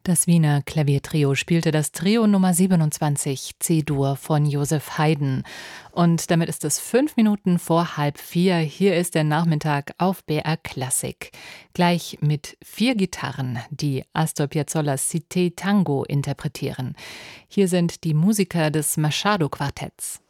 Das Wiener Klaviertrio spielte das Trio Nummer 27 C-Dur von Joseph Haydn. Und damit ist es 5 Minuten vor 3:30. Hier ist der Nachmittag auf BR Klassik. Gleich mit 4 Gitarren, die Astor Piazzolla Cité Tango interpretieren. Hier sind die Musiker des Machado-Quartetts.